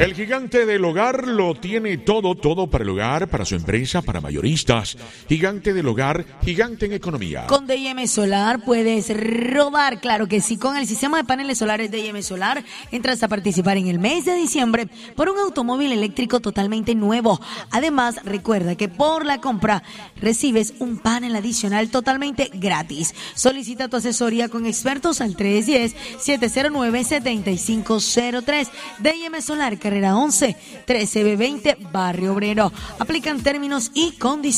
El gigante del hogar lo tiene todo para el hogar, para su empresa, para mayoristas. Gigante del hogar, gigante en economía. Con D&M Solar puedes robar, claro que sí. Con el sistema de paneles solares D&M Solar entras a participar en el mes de diciembre por un automóvil eléctrico totalmente nuevo. Además, recuerda que por la compra recibes un panel adicional totalmente gratis. Solicita tu asesoría con expertos al 310-709-7503. D&M Solar, carrera 11, 13B20, Barrio Obrero. Aplican términos y condiciones.